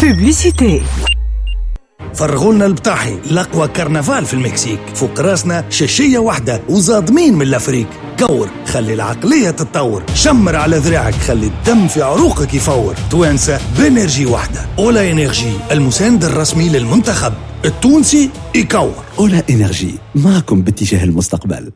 بوبليسيتي. فرغولنا البطاحي الأقوى كرنفال في المكسيك، فوق راسنا شاشية واحدة وزادمين من الأفريق. كور خلي العقلية تتطور، شمر على ذراعك خلي الدم في عروقك يفور. توانسة بانرجي واحدة. أولا إنرجي المساند الرسمي للمنتخب التونسي يكور. أولا إنرجي معكم باتجاه المستقبل.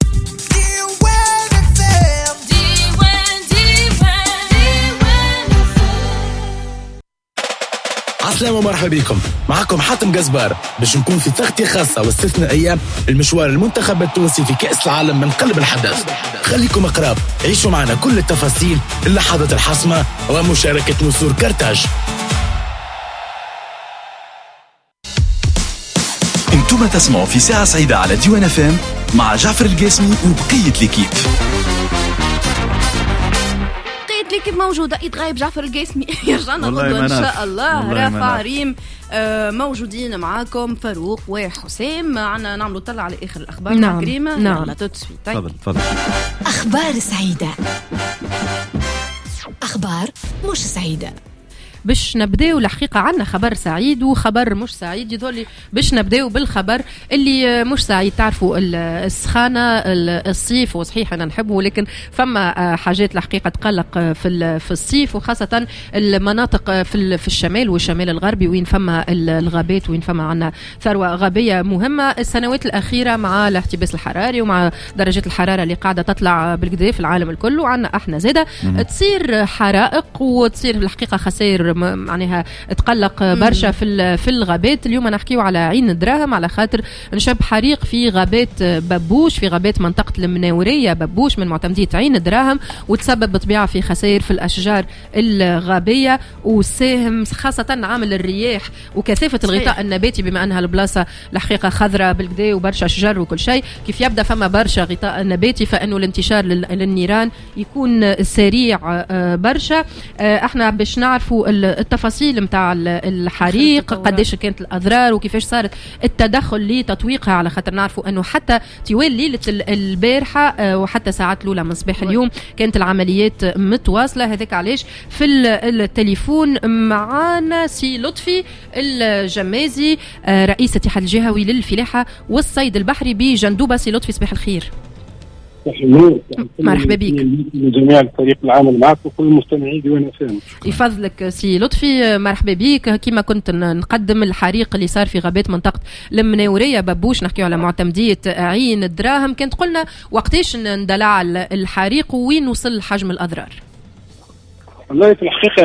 السلام ومرحبا بكم، معكم حاتم جزبار باش نكون في تغطية خاصة واستثنائية المشوار المنتخب التونسي في كأس العالم من قلب الحدث. خليكم أقرب، عيشوا معنا كل التفاصيل، اللحظات الحاسمة ومشاركة نسور كرتاج. انتم تسمعوا في ساعة سعيدة على ديوان FM مع جعفر القاسمي وبقية الكيب. كيف موجودة يتغايب جعفر القاسمي يرجعنا غدوة إن شاء الله. رافع ريم موجودين معاكم، فاروق وحسام معنا. نعملوا طلع على آخر الأخبار مع كريمة. نعم. يلا تتسوي. تفضل. أخبار سعيدة، أخبار مش سعيدة. باش نبداو الحقيقة عنا خبر سعيد وخبر مش سعيد. يظل باش نبداو بالخبر اللي مش سعيد. تعرفوا السخانة الصيف، وصحيح أنا نحبه، لكن فما حاجات الحقيقة تقلق في الصيف، وخاصة المناطق في الشمال والشمال الغربي وين فما الغابات، وين فما عنا ثروة غابية مهمة. السنوات الأخيرة مع الاحتباس الحراري ومع درجات الحرارة اللي قاعدة تطلع بالكدا في العالم الكل، وعنا احنا زادة تصير حرائق وتصير الحقيقة خسائر معناها تقلق برشا في الغابات. اليوم نحكيو على عين الدراهم على خاطر نشب حريق في غابات ببوش، في غابات منطقة المناورية ببوش من معتمدية عين الدراهم، وتسبب بطبيعة في خسائر في الأشجار الغابية، وساهم خاصة عامل الرياح وكثافة الغطاء النباتي، بما أنها البلاصة الحقيقة خضراء بالكدا وبرشا شجر وكل شيء. كيف يبدأ فما برشا غطاء نباتي، فإنه الانتشار للنيران يكون سريع برشا. احنا باش نعرفوا التفاصيل متاع الحريق، قديش كانت الأضرار وكيفاش صارت التدخل لتطويقها، على خاطر نعرفوا أنه حتى طوال ليلة البارحة وحتى ساعات الأولى من صباح اليوم كانت العمليات متواصلة. هذاك علاش في التليفون معانا سي لطفي الجمازي، رئيس الاتحاد الجهوي للفلاحة والصيد البحري بجندوبة. سي لطفي صباح الخير. مرحبا بك. جميع الفريق العمل معك وكل المستمعين ديوان FM. يفضلك سي لطفي، مرحبا بك. كما كنت نقدم الحريق اللي صار في غابات منطقة المناورية ببوش، نحكيو على معتمدية عين الدراهم، كنت قلنا وقتاش اندلع الحريق وين وصل حجم الأضرار؟ والله في الحقيقة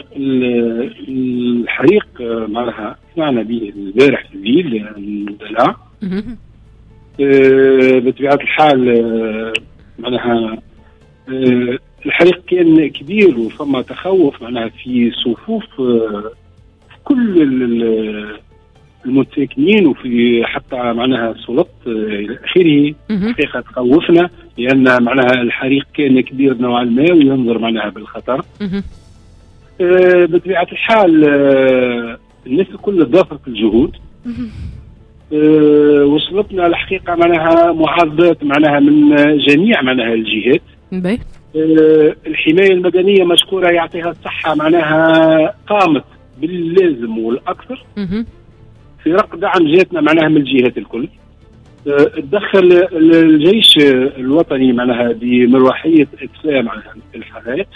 الحريق معناها سمعنا به البارح في الليل اندلع. بطبيعة الحال معناها الحريق كان كبير وفما تخوف معناها في صفوف كل المتساكنين وفي حتى معناها السلطات إلى آخره. حقيقة تخوفنا لأن معناها الحريق كان كبير نوعا ما وينظر معناها بالخطر. بطبيعة الحال الناس الكل ضافت الجهود. وصلتنا الحقيقة معناها معارضات معناها من جميع معناها الجهات. الحماية المدنية مشكورة يعطيها الصحة معناها قامت باللازم والأكثر في رق دعم جهتنا معناها من الجهات الكل. تدخل الجيش الوطني معناها بمروحية إطفاء معناها الحرائق.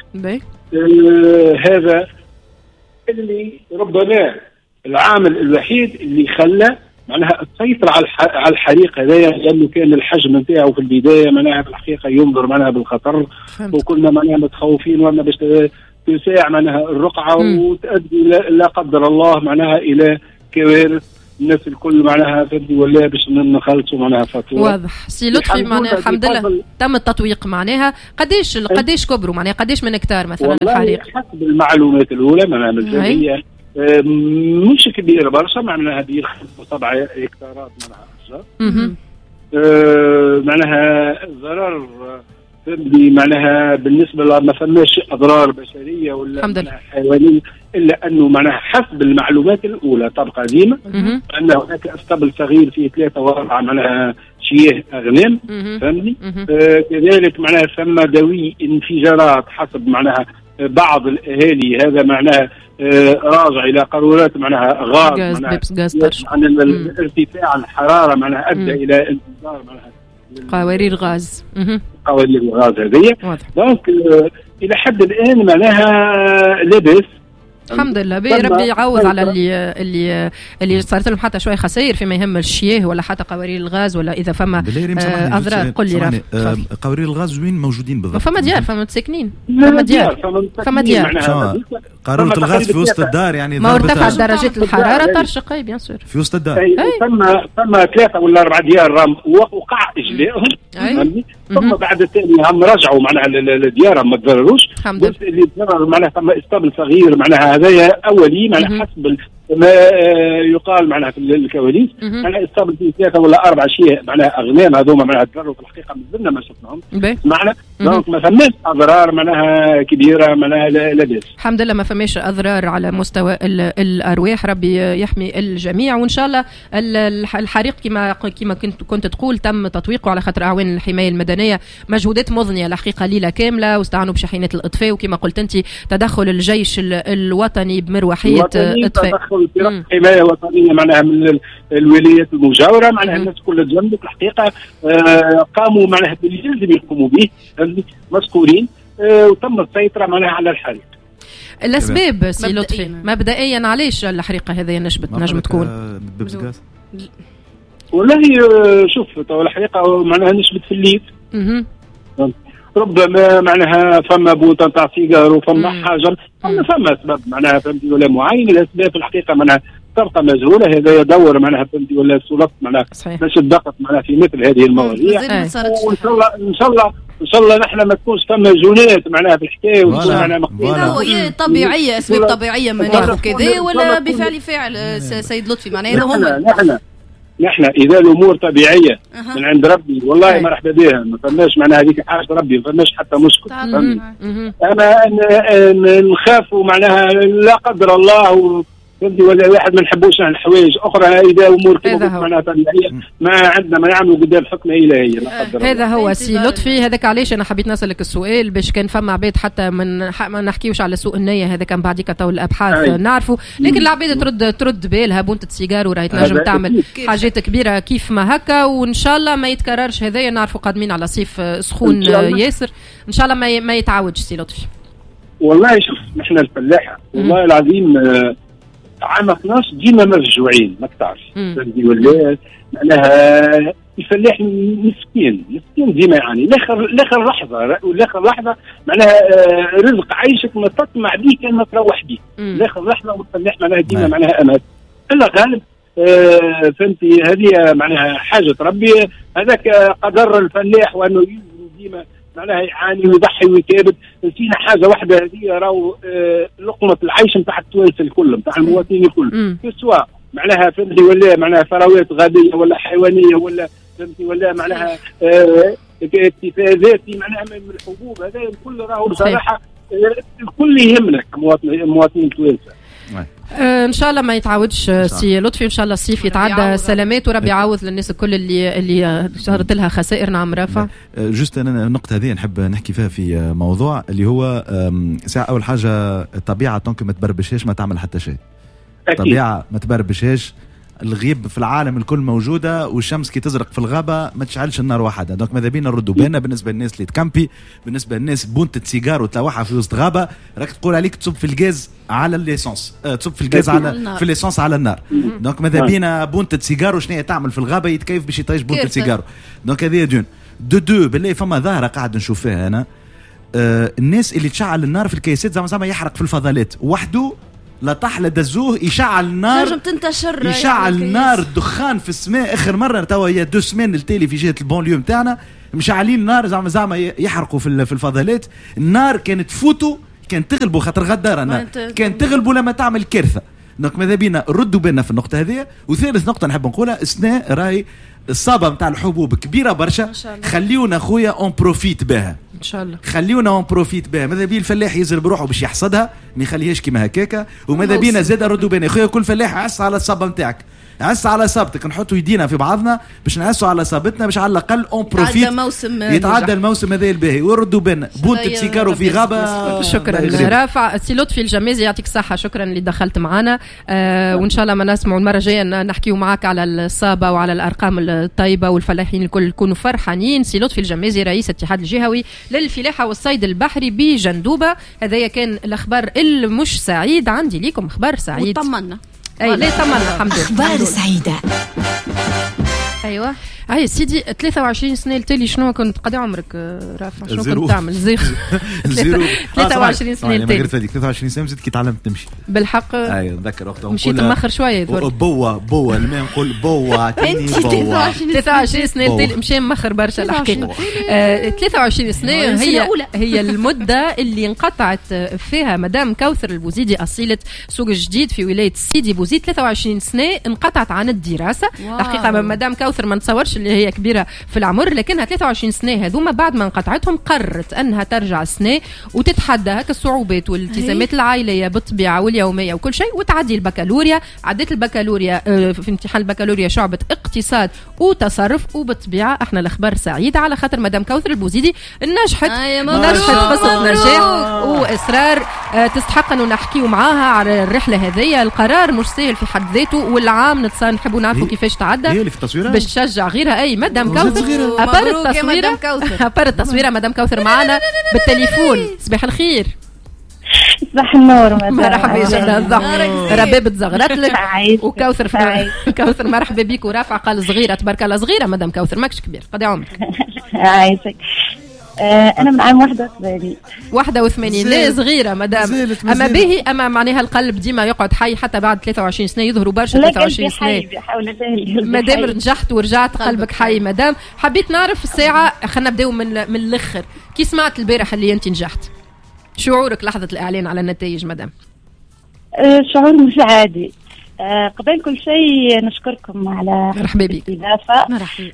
هذا اللي ربما العامل الوحيد اللي خلى معناها تسيطر على الحريق هذايا، لانه كان الحجم نتاعو في البدايه معناها في الحقيقه ينظر معناها بالخطر. وكنا معناها متخوفين وانا باش تساع معناها الرقعه وتؤدي لا قدر الله معناها الى كوارث. الناس الكل معناها تبدي ولا باش نخلصوا معناها فاتوره. واضح سي لطفي، معناها الحمد لله تم التطويق. معناها قديش كبروا، معناها قديش من هكتار مثلا الحريق؟ حسب المعلومات الاولى معناها الجمعيه مش كبيرة برشا، معناها هذه 7 هكتارات معناها أشجار. معناها الضرر معناها بالنسبة ما فماش أضرار بشرية ولا حيوانية، إلا أنه معناها حسب المعلومات الأولى تبقى ديما أن هناك اسطبل صغير فيه 3 و4 معناها شياه أغنام. فهمني؟ كذلك معناها ثم دوي انفجارات حسب معناها بعض الاهالي هذا معناها راجع الى قارورات معناها غاز عن الارتفاع الحراره معناها ادى الى انفجار معناها قوارير غاز. قوارير الغاز هذه. دونك الى حد الان معناها لاباس الحمد لله. ربي يعوض على اللي صارت لهم حتى شويه خسائر فيما يهم الشياه ولا حتى قوارير الغاز ولا اذا فما اضرار. قل لي قوارير الغاز وين موجودين بالضبط؟ فما ديار فما متسكنين فما ديار قارورة الغاز في وسط الدار يعني ما ارتفع درجات الحراره طرش بيان سور في وسط الدار. ثم 3 ولا 4 ديار وقع اجلاءهم ثم بعد التالي هم رجعوا معناها لديارهم ما تضرروش. اللي تضرر معناها ثم اسطبل صغير معناها هذايا اولي معناها حسب ما يقال معناها في الكواليس معناها اسطبل في 3 ولا 4 اشياء معناها اغنام هذوما معناها تضرروا في الحقيقه مازلنا ما شفناهم معنا. دونك ما فماش اضرار معناها كبيره معناها لاباس الحمد لله. ما فماش اضرار على مستوى الارواح. ربي يحمي الجميع وان شاء الله. الحريق كما كنت تقول تم تطويقه على خاطر اعوان الحمايه المدنيه مجهودات مضنيه الحقيقه ليله كامله واستعانوا بشاحنات الاطفاء وكما قلت انت تدخل الجيش الوطني بمروحيه اطفاء تدخل في حمايه وطنيه معناها من الولايات المجاوره معناها الناس كلها تجنبت الحقيقه قاموا معناها باللي لازم يقوموا به مذكورين وتم السيطره معناها على الحريق. الاسباب سي لطفي مبدئيا علاش الحريقه هذه نجم تكون؟ والله شوف الحقيقه معناها نشبت في الليل ربما معناها فما بوطه تاع سيجار وفما حجر فما اسباب معناها فهمتي ولا معين. الاسباب في الحقيقه معناها تبقى مجهوله. هذا يدور معناها فهمتي ولا السلطات معناها باش تدقق معناها في مثل هذه المواضيع. وان شاء الله نحن ما تكونش فما جنات معناها في الحكايه وتكون معناها مقبوله. طبيعيه اسباب طبيعيه ما ناخذ كذا ولا بفعل فاعل سيد لطفي معناها هذا نحن اذا الامور طبيعيه من عند ربي والله مرحبا بها ما فماش معناها هذيك حاجه ربي ما فماش حتى مشكل. اما نخافوا معناها لا قدر الله فهمتي ولا واحد ما نحبوش الحوايج اخرى اذا امور كذا معناها طبيعيه ما عندنا ما نعملوا قدام حكمه الهيه لا قدر الله. هذا هو سي لطفي. هذاك علاش انا حبيت نسالك السؤال باش كان فما عباد حتى ما نحكيوش على سوء النيه. هذا كان بعديك تو الابحاث نعرفوا لكن العباد ترد بالها بونت سيجار وراهي تنجم تعمل حاجات كبيره كيف ما هكا وان شاء الله ما يتكررش. هذايا نعرفوا قادمين على صيف سخون ياسر ان شاء الله ما يتعاودش سي لطفي. والله شوف نحن الفلاحه والله العظيم عام 12 ديما مرجوعين ما تعرف فهمتي ولا معناها الفلاح مسكين ديما يعني لاخر لحظه معناها رزق عيشك ما تطمع به كان ما تروح به لاخر لحظه والفلاح معناها ديما معناها امل الا غالب فهمتي هذه معناها حاجه ربي. هذاك قدر الفلاح وانه ديما معناها يعاني ويضحي ويكابد. نسينا حاجه واحده هذه راهو لقمه العيش نتاع التوانسه الكل نتاع المواطنين الكل سواء معناها فهمتي ولا معناها ثروات غابيه ولا حيوانيه ولا فهمتي ولا معناها اكتفاء ذاتي معناها من الحبوب. هذا الكل راهو بصراحه الكل يهمنا كمواطنين توانسه. ان شاء الله ما يتعاودش سي لطفي. ان شاء الله الصيف يتعدى سلامات وربي يعوض للناس الكل اللي صارت لها خسائر. نعم رافع جوست انا النقطه هذه نحب نحكي فيها في موضوع اللي هو ساعه اول حاجه الطبيعه طونك ما تبربشهاش ما تعمل حتى شيء. الطبيعه ما تبربشهاش. الغيب في العالم الكل موجوده والشمس كي تزرق في الغابه ما تشعلش النار وحدها. دونك ماذا بينا نردوا بالنا بالنسبه للناس اللي تكامبي بالنسبه للناس بونت سيجار وتلوحها في وسط غابه راك تقول عليك تصب في الغاز على الليسانس تصب في الغاز على في الليسانس على النار. دونك ماذا بينا بونت سيجار وشنو تعمل في الغابه يتكيف باش يطيش بونت سيجار. دونك هذه دو بالله فما ظاهره قاعد نشوف فيها انا الناس اللي تشعل النار في الكيسات زعما يحرق في الفضلات وحده لا طحله دزوه يشعل النار نجم تنتشر يشعل النار الدخان في السماء. اخر مره توا هي 2 سمان التالي في جهه البونليو نتاعنا مشعلين النار زعما يحرقوا في الفضلات. النار كانت تفوتوا كانت تغلبوا خاطر غداره النار كانت تغلبوا لما تعمل كارثه. دونك ماذا بينا ردوا بالنا في النقطه هذه. وثالث نقطه نحب نقولها السناء راهي الصابه نتاع الحبوب كبيره برشا. خليونا خويا اون بروفيت بها ان شاء الله. خليونا اون بروفيت بها. ماذا بيه الفلاح يزر بروحه باش يحصدها ما يخليهاش كيما هكاكا. وماذا بينا زاد ردوا بينا خويا كل فلاح عس على الصابه نتاعك عس على اصابتك، نحطوا يدينا في بعضنا باش نعسوا على اصابتنا باش على الاقل اون بروفيت يتعدى الموسم هذا الباهي ويردوا بنا بونت تسيكارو في غابه. شكرا رافع. سي لطفي الجمازي يعطيك الصحه، شكرا اللي دخلت معنا. وان شاء الله ما نسمعوا المره الجايه نحكيوا معك على الصابه وعلى الارقام الطيبه والفلاحين الكل يكونوا فرحانين. سي لطفي الجمازي رئيس الاتحاد الجهوي للفلاحه والصيد البحري بجندوبه. هذايا كان الاخبار المش سعيد. عندي ليكم اخبار سعيد. طمنا اي ليه طمنا الحمد لله. اخبار سعيده. ايوه هاي سيدي 23 سنه التالي شنو كنت قد عمرك رافع؟ شنو كنت تعمل؟ زيرو 23 سنه التالي. 23 سنه زدت كي تعلمت تمشي بالحق. ايوه نتذكر وقتها مشيت مأخر شويه بوا الماء نقول بوا عطيني بوا. 23 سنه التالي مشي مأخر برشا الحقيقه. 23 سنه هي المده اللي انقطعت فيها مدام كوثر البوزيدي اصيله سوق الجديد في ولايه سيدي بوزيد. 23 سنه انقطعت عن الدراسه. الحقيقه مدام كوثر ما نتصورش اللي هي كبيرة في العمر، لكنها 23 سنة هذوما بعد ما انقطعتهم قررت أنها ترجع السنة وتتحدى هكا الصعوبات والالتزامات العائلية بالطبيعة واليومية وكل شيء وتعدي البكالوريا. عدت البكالوريا في امتحان البكالوريا شعبة اقتصاد وتصرف. وبالطبيعة احنا الأخبار سعيدة على خاطر مدام كوثر البوزيدي نجحت قصة نجاح وإصرار تستحق أنه نحكيو معاها على الرحلة هذه. القرار مش سهل في حد ذاته والعام نحبوا نعرفوا كيفاش تعدى باش تشجع غيرها. اي مدام كوثر أبار التصويرة مدام كوثر معنا بالتليفون. صباح الخير. صباح النور. مرحبا يا رباب تزغرت لك وكوثر كوثر مرحبا بيك. ورافع قال صغيرة تبارك الله. صغيرة مدام كوثر ماكش كبير. قد عمرك؟ عايزك. أنا من عام 81. 81 لا صغيرة مدام. أما باهي أما معناها القلب ديما يقعد حي حتى بعد 23 سنة يظهروا برشا 23 سنة. مدام نجحت ورجعت قلبك حي مدام. حبيت نعرف الساعة خلنا نبداو من الآخر. كي سمعت البارح اللي أنت نجحت شعورك لحظة الإعلان على النتائج مدام؟ شعور مش عادي. قبل كل شيء نشكركم على الاستضافة. مرحبا.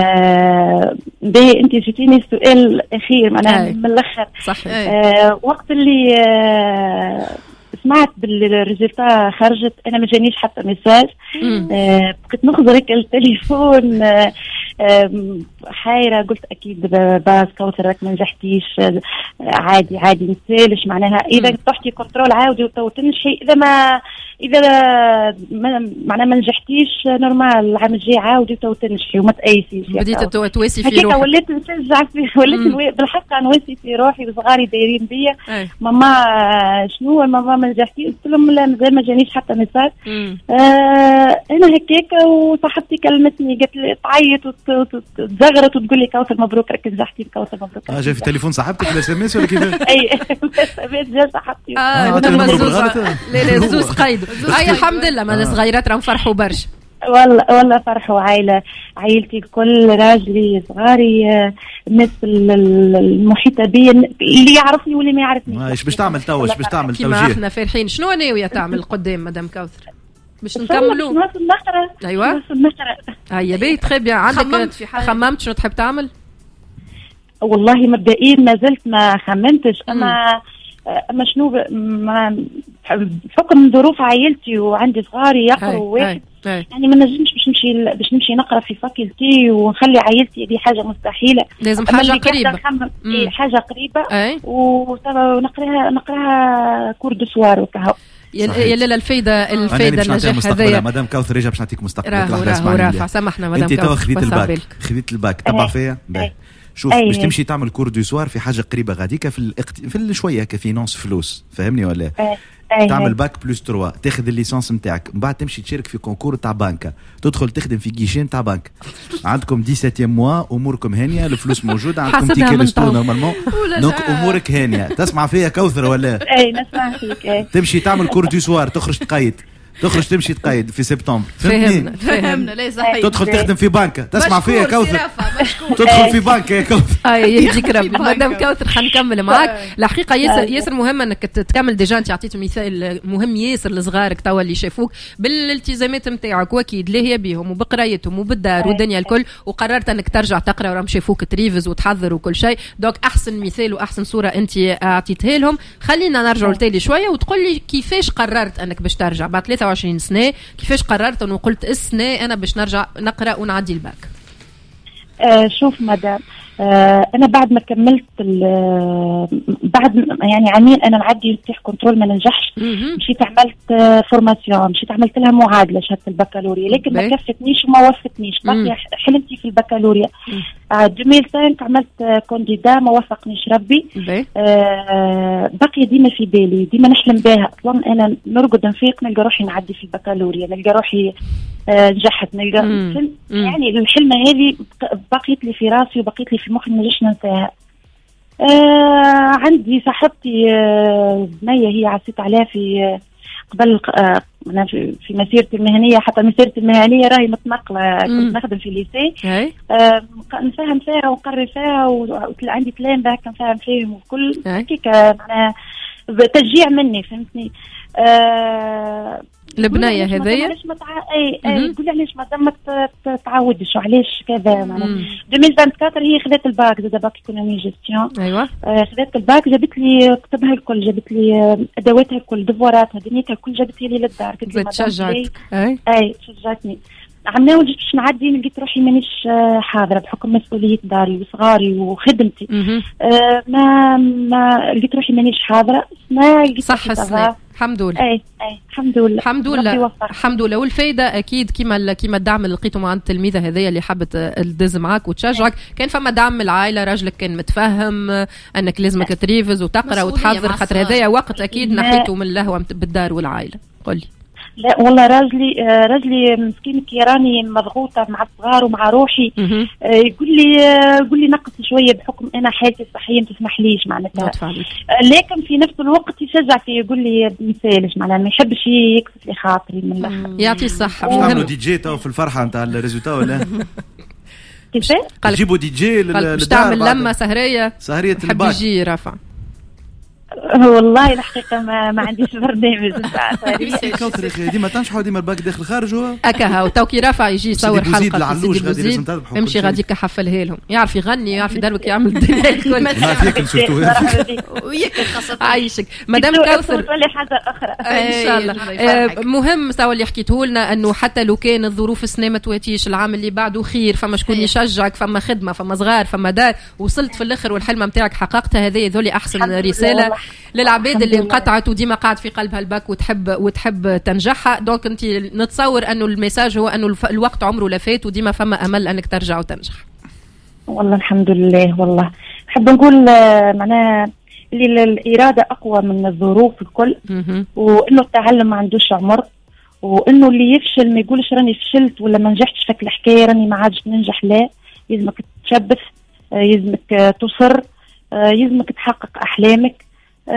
انت جيتيني سؤال اخير معناها من الاخر. صحيح. وقت اللي سمعت بالريزلتا خرجت انا ما جانيش حتى ميساج. بقيت نخزرك التليفون حايرة. قلت اكيد باز كوثر راك ما نجحتيش. عادي نسالش معناها اذا تحكي كنترول عاودي وتنجحي. اذا معناها ما نجحتيش نورمال العام الجاي عاودي وتنجحي وما تأيسيش. بديت تواسي في روحك. وليت نشجع وليت بالحق نواسي في روحي وصغاري دايرين بيا. ماما شنو ماما ما نجحتي؟ قلت لهم لا مازال ما جانيش حتى ميساج. انا هكاك وصاحبتي كلمتني قالت لي تعيط وتزغرت وتقول لي كوثر مبروك راك نجحتي. كوثر مبروك. جا في تليفون صاحبتك ولا SMS ولا كيفاش؟ اي جا صاحبتي. لا زوز قيد. اي الحمد لله ما الصغيرات راهم فرحوا برشا. والله فرحوا. عائلتي الكل راجلي صغاري الناس المحيطة بي اللي يعرفني واللي ما يعرفني. ايش باش تعمل توش باش تعمل توجيه؟ كيما احنا فرحين. شنو ناوية تعمل قدام مدام كوثر باش نكملوا؟ نواصل نقرا. ايوه هيا باهي تخي بيان. عندك خممت شنو تحب تعمل؟ والله مبدئيا ما زلت ما خممتش. اما شنو بحكم ظروف عائلتي وعندي صغاري يقروا واحد يعني ما نجمش باش نمشي نقرا في فاكولتي ونخلي عائلتي. دي حاجه مستحيله. لازم حاجه قريبه. حاجه قريبه ونقراها كور دو سوار وكهو. يا لا الفايده النجاح هذايا. مدام كوثر رجع باش نعطيك مستقبل. رافع سامحنا مدام كوثر. انت خذيت الباك تبع فيا. شوف باش تمشي تعمل كور دو سوار في حاجه قريبه غاديك في شويه كفينانس فلوس فهمني ولا؟ تعمل باك بلس 3 تاخذ الليسانس نتاعك من بعد تمشي تشارك في كونكور تاع بنكه تدخل تخدم في جيشين تاع بنك. عندكم 17 موا اموركم هانيه الفلوس موجوده عندكم تيكي ريستو نورمالمون دونك امورك هانيه. تسمع فيا كوثر ولا؟ نسمع فيك. تمشي تعمل كور دو سوار تخرج تمشي تقيد في سبتمبر. فهمنا لا صحيح. تدخل تخدم في بنكه. تسمع فيا كوثر تدخل في بنكه يا كوثر. يهديك ربي مدام كوثر. خلينا نكمل معاك. الحقيقه ياسر مهم انك تكمل. ديجا انت عطيتوا مثال مهم ياسر لصغارك توا اللي شافوك بالالتزامات نتاعك واكيد لاهيه بهم وبقرايتهم وبالدار والدنيا الكل وقررت انك ترجع تقرا وراهم شافوك تريفز وتحضر وكل شيء. دونك احسن مثال واحسن صوره انت اعطيتها لهم. خلينا نرجعوا لتالي شويه وتقول لي كيفاش قررت انك باش ترجع بعد 23 سنة، كيفاش قررت انه قلت السنة انا باش نرجع نقرا ونعدي الباك؟ شوف مدام، انا بعد ما كملت بعد يعني عامين انا معدي يفتح كنترول ما ننجحش، مشيت عملت فورماسيون، مشيت عملت لها معادله شهاده البكالوريا، لكن ما كفتنيش وما وفقتنيش، باقي حلمتي في البكالوريا. 2005 عملت كونديدا، ما وفقنيش ربي. باقي ديما في بالي، ديما نحلم بها اصلا، انا نرقد نفيق نلقى روحي نعدي في البكالوريا، نلقى روحي نجحت، نلقى يعني الحلمه هذه بقيت لي في راسي وبقيت لي في مخي، ما نجيش ننساها. عندي صاحبتي بنيه هي عسيت عليها في قبل في مسيرتي المهنيه، حتى مسيرتي المهنيه راهي متنقله، كنت نخدم في الليسي، نفهم فيها ونقري فيها، وعندي كلام بها كنفهم فيهم وكل هيك معناها تشجيع مني، فهمتني. البنايه هذيا علاش ما تقول علاش ما تعودش وعلاش كذا معناها. 2024 هي خذت الباك، زاد باك ايكونومي جيستيون. ايوه خذت الباك، جابت لي كتبها الكل، جابت لي ادواتها الكل، دفوراتها، دنيتها الكل، جابت لي للدار. قلت لها تشجعتك؟ اي شجعتني. عملنا وجيت باش نعدي، لقيت روحي مانيش حاضره بحكم مسؤوليه داري وصغاري وخدمتي. ما لقيت روحي مانيش حاضره. ما لقيت صح السنة الحمد لله. اي الحمد لله الحمد لله الحمد لله. والفايده اكيد كيما الدعم اللي لقيته مع التلميذه هذيا اللي حبت تدز معاك وتشجعك، كان فما دعم من العائله، راجلك كان متفهم انك لازمك تريفز وتقرا وتحضر، خاطر هذايا وقت اكيد نحيته من اللهوه بالدار والعائله. قولي. لا والله راجلي مسكين كي راني مضغوطه مع الصغار ومع روحي، يقول لي نقص شويه بحكم انا حالتي الصحيه ما تسمحليش معناتها، لكن في نفس الوقت يشجع في، يقول لي مثالش معناها ما يحبش يكسف لي خاطري من الاخر. يعطي الصحه. عملوا دي جي تو في الفرحه نتاع الريزولتا ولا كيفاش؟ قال جيبوا دي جي باش تعمل لما سهريه الباك، حب يجي رافع. والله الحقيقه ما عنديش برنامج ديما تنشحوا ديما الباك داخل خارج هو اكاها، وتوكي رافع يجي يصور حلقه في سيدي بوزيد، امشي غاديك حفلها لهم، يعرف يغني، يعرف يدربك، يعمل الدنيا الكل. وياك خاصه عايشك مدام كوثر. ولا حاجه اخرى ان شاء الله. مهم سوا اللي حكيته لنا، انه حتى لو كان الظروف السنه ما تواتيش، العام اللي بعده خير، فما شكون يشجعك، فما خدمه، فما صغار، فما دار، وصلت في الاخر والحلمه نتاعك حققتها. هذه ذولي احسن رساله للعباد اللي انقطعت وديما قاعد في قلبها الباك وتحب تنجحها. دونك انت نتصور انه الميساج هو انه الوقت عمره لفات وديما فما امل انك ترجع وتنجح. والله الحمد لله. والله نحب نقول معناها اللي الاراده اقوى من الظروف الكل، وانه التعلم ما عندوش عمر، وانه اللي يفشل ما يقولش راني فشلت ولا ما نجحتش فك الحكايه راني ما عادش ننجح. لا، يلزمك تشبث، يلزمك تصر، يلزمك تحقق احلامك.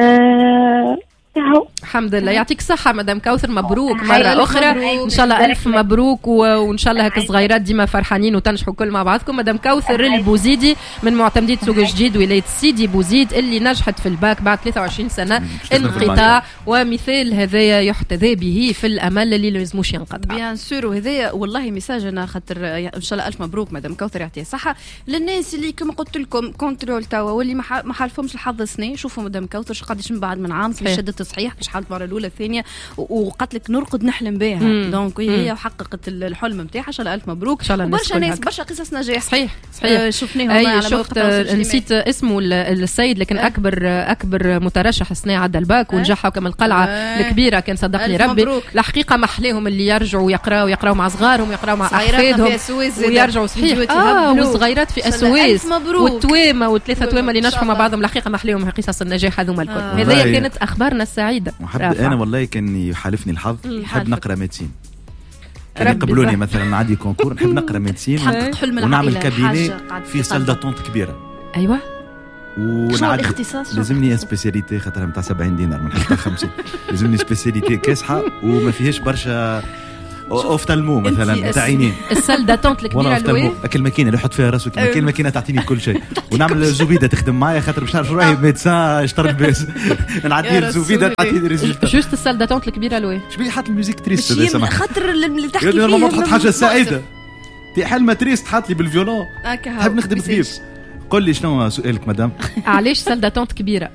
الحمد لله. يعطيك الصحة مدام كوثر، مبروك مرة أخرى. إن شاء الله ألف مبروك، وإن شاء الله هكا صغيرات ديما فرحانين وتنجحوا كل مع بعضكم. مدام كوثر البوزيدي من معتمدية سوق جديد ولاية سيدي بوزيد، اللي نجحت في الباك بعد 23 سنة انقطاع، ومثال هذايا يحتذى به في الأمل اللي لازموش ينقطع. بيان سور. وهذايا والله ميساج أنا خاطر إن شاء الله ألف مبروك مدام كوثر، يعطيها الصحة. للناس اللي كما قلت لكم كنترول توا واللي ما حالفهمش الحظ سنة، شوفوا مدام كوثر قداش من بعد من عام في شدة صحيح مش حالت المره الاولى الثانيه، وقالت لك نرقد نحلم بها. دونك هي حققت الحلم نتاعها. ان شاء الله الف مبروك. ان شاء الله برشا ناس برشا قصص نجاح. صحيح شفناهم على شفت نسيت اسمه السيد، لكن اكبر مترشح السنه عدى الباك ونجحوا كما القلعه الكبيره. كان صدقني ربي الحقيقه محليهم اللي يرجعوا يقراوا مع صغارهم، يقراوا مع احفادهم ويرجعوا. صحيح والصغيرات في اسويس والتويمه والثلاثه تويمه اللي نجحوا مع بعضهم. الحقيقه محليهم قصص النجاح هذوما الكل. هذه كانت اخبارنا السعيده. انا والله كان يحالفني الحظ، نحب نقرا ميدسين، كان يقبلوني مثلا نعدي كونكور، نحب نقرا ميدسين ونعمل كابيني في سال داتونت كبيره. ايوه ونعدي لازمني سبيسياليتي خاطر نتاع 70 دينار من حتى 50. لازمني سبيسياليتي كاسحه وما فيهاش برشا اوفتالمو مثلا نتاع عينين. السال داتونت الكبيره الوي اكل ماكينه اللي يحط فيها راسه كيما كاين ماكينه تعطيني كل شيء. ونعمل زبيده تخدم معايا خاطر باش نعرف روحي ميدسان اشترط بس نعطيه الزبيده تعطيني ريزلت. جوست السال داتونت الكبيره الوي شبيه حاط الميوزيك تريست هذا سمح خاطر اللي تحكي فيه ما تحط حاجه سعيده تي حلمه تريست حاط لي بالفيولون. نحب نخدم خفيف. قل لي شنو سؤالك مدام؟ علاش سال داتونت كبيره؟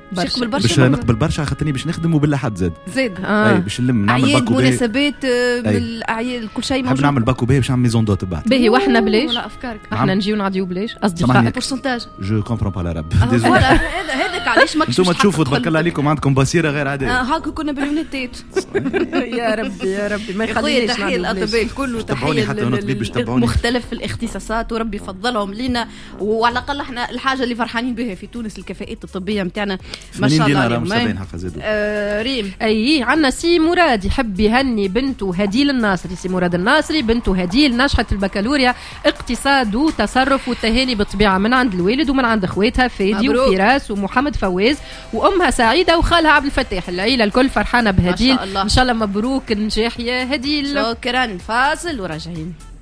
باش نقبل برشا خاطرني باش نخدم وبلا حد زاد اي باش نلم نعمل باكو باهي مناسبات بالاعياد كل شيء موجود. نحب نعمل باكو باهي باش نعمل ميزون دوت بعد باهي. واحنا بلاش ولا افكارك احنا نجيو نعديو بلاش اصدقائك بورسنتاج جو كومبرون با العرب هذاك علاش ماكش انتم تشوفوا تبارك الله عليكم عندكم بصيره غير عاديه هاكا كنا باليونيتات يا ربي يا ربي ما يخلينيش تحيه الاطباء الكل وتحيه مختلف الاختصاصات وربي يفضلهم لينا. وعلى الاقل احنا الحاجه اللي فرحانين بها في تونس الكفاءات الطبيه نتاعنا ما شاء الله. ريم اي عندنا سي مراد يحب يهني بنته هديل الناصري. سي مراد الناصري بنته هديل نجحت البكالوريا اقتصاد وتصرف والتهاني بالطبيعه من عند الوالد ومن عند اخواتها فادي وفراس ومحمد فواز وامها سعيده وخالها عبد الفتاح. العيله الكل فرحانه بهديل ان شاء الله. مبروك النجاح يا هديل. شكرا. فاصل وراجعين.